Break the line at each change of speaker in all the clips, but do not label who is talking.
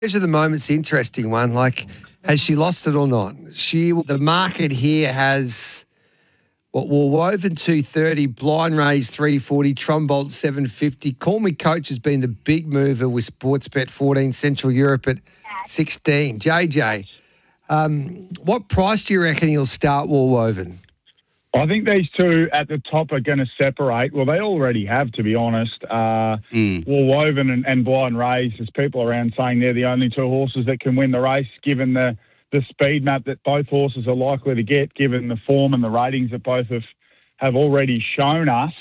Pleasure of the Moment's the interesting one. Like, has she lost it or not? The market here has Woven 230, Blind Raise 340, Trumbolt 750. Call Me Coach has been the big mover with Sportsbet 14, Central Europe at 16. JJ, what price do you reckon he'll start Woven?
I think these two at the top are going to separate. Well, they already have, to be honest. Woven and Blind Raise, there's people around saying they're the only two horses that can win the race, given the speed map that both horses are likely to get, given the form and the ratings that both have already shown us.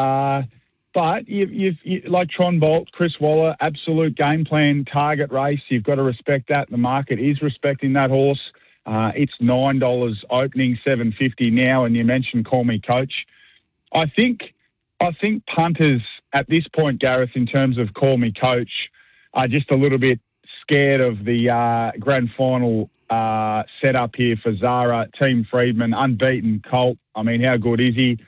But you like Trumbolt, Chris Waller, absolute game plan target race. You've got to respect that. The market is respecting that horse. It's $9 opening, $7.50 now, and you mentioned Call Me Coach. I think punters at this point, Gareth, in terms of Call Me Coach, are just a little bit scared of the grand final setup here for Zara. Team Friedman, unbeaten colt. I mean, how good is he?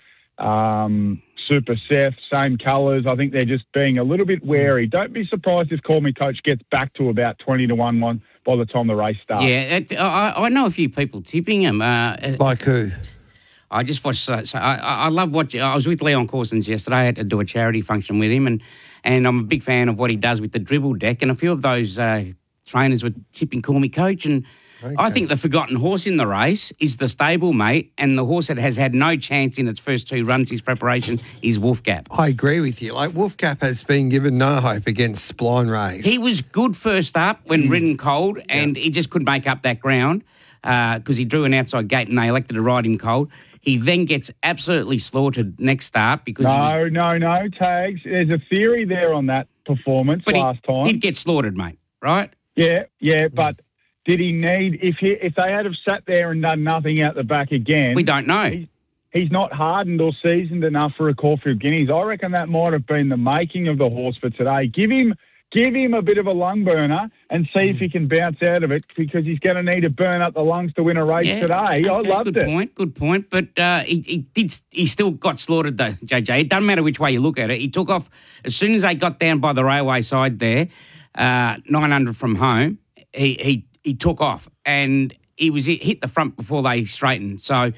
Super Seth, same colours. I think they're just being a little bit wary. Don't be surprised if Call Me Coach gets back to about 20-1 by the time the race starts.
Yeah, I know a few people tipping him.
Like who?
I just watched. I love watching. I was with Leon Corsons yesterday. I had to do a charity function with him, and I'm a big fan of what he does with the dribble deck. And a few of those trainers were tipping Call Me Coach, and okay. I think the forgotten horse in the race is the stablemate, and the horse that has had no chance in its first two runs, his preparation, is Wolf Gap.
I agree with you. Like, Wolf Gap has been given no hope against Blind Raise.
He was good first up when ridden cold, and he just couldn't make up that ground because he drew an outside gate and they elected to ride him cold. He then gets absolutely slaughtered next start because
No, Tags. There's a theory there on that performance last time.
He'd get slaughtered, mate, right?
Yeah, but did he need, if they had have sat there and done nothing out the back again?
We don't know.
He's not hardened or seasoned enough for a Caulfield Guineas. I reckon that might have been the making of the horse for today. Give him a bit of a lung burner and see if he can bounce out of it, because he's going to need to burn up the lungs to win a race today. Okay, I loved it.
Good point. But he still got slaughtered though, JJ. It doesn't matter which way you look at it. He took off as soon as they got down by the railway side there, 900 from home. He took off and he hit the front before they straightened. So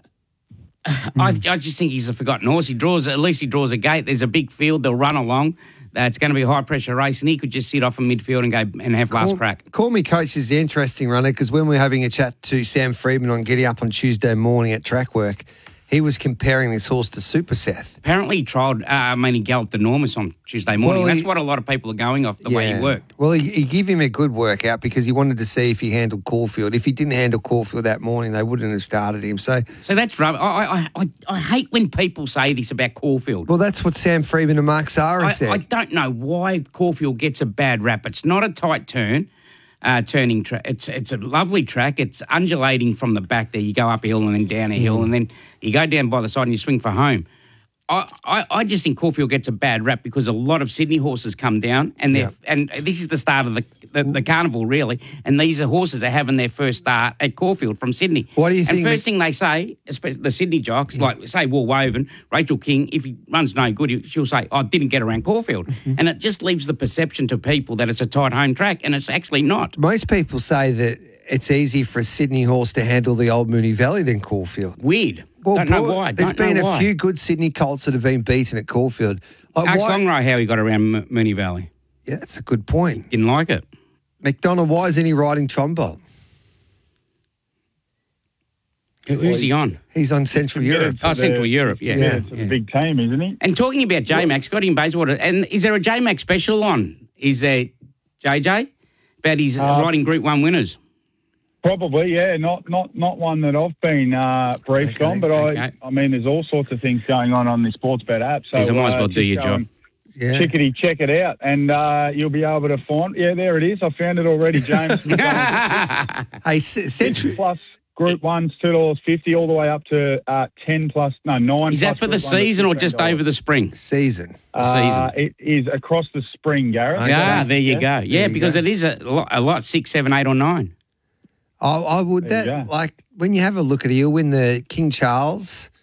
I just think he's a forgotten horse. At least he draws a gate. There's a big field. They'll run along. It's going to be a high-pressure race, and he could just sit off in midfield and go and have last crack.
Call Me Coach is the interesting runner, because when we were having a chat to Sam Friedman on Giddy Up on Tuesday morning at Track Work, he was comparing this horse to Super Seth.
Apparently he trialled, he galloped enormous on Tuesday morning. That's what a lot of people are going off, the way he worked.
Well, he gave him a good workout because he wanted to see if he handled Caulfield. If he didn't handle Caulfield that morning, they wouldn't have started him. So
that's rubbish. I hate when people say this about Caulfield.
Well, that's what Sam Friedman and Mark Zara said.
I don't know why Caulfield gets a bad rap. It's not a tight turning track. It's a lovely track. It's undulating from the back there. You go up a hill and then down a hill and then you go down by the side and you swing for home. I just think Caulfield gets a bad rap because a lot of Sydney horses come down and this is the start of the carnival, really, and these are horses that are having their first start at Caulfield from Sydney.
What do you think?
And first thing they say, especially the Sydney jocks, like say Woven, Rachel King, if he runs no good, she'll say, I didn't get around Caulfield. And it just leaves the perception to people that it's a tight home track, and it's actually not.
Most people say that it's easier for a Sydney horse to handle the old Moonee Valley than Caulfield.
Weird.
Well,
don't know why.
There's been a few good Sydney colts that have been beaten at Caulfield.
Ask Longray how he got around Moonee Valley.
Yeah, that's a good point.
Didn't like it.
McDonald, why isn't he riding Trumbolt?
Who's he on?
He's on Central Europe.
Central Europe, yeah.
It's a big team, isn't he?
And talking about J-Max, Scotty in Bayswater, and is there a J-Max special on? Is there, JJ, about his riding Group 1 winners?
Probably, yeah. Not one that I've been briefed on, but I mean, there's all sorts of things going on the Sportsbet app. So
I might as well do your job.
Yeah.
Check it out, and you'll be able to find. Yeah, there it is. I found it already, James.
Hey, Central
plus Group 1's $2.50 all the way up to 10 plus, no, 9.
Is that for the season or just over the spring?
Season.
It is across the spring, Gareth.
Okay. There you go. Yeah, because it is a lot, 6, 7, 8 or 9.
I would like when you have a look at it, he'll win the King Charles